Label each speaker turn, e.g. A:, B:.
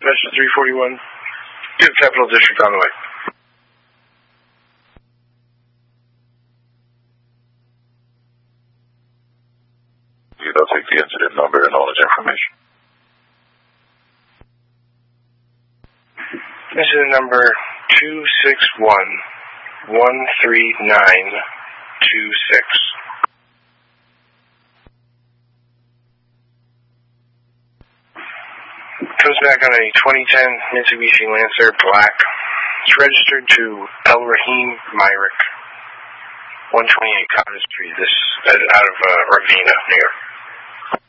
A: Dispatch 341. Give Capital District on the way.
B: I'll take the incident number and all its information.
A: Incident number 261-13926. Comes back on a 2010 Mitsubishi Lancer Black. It's registered to El Rahim Myrick, 128 Cottage Street, this out of Ravenna, New York.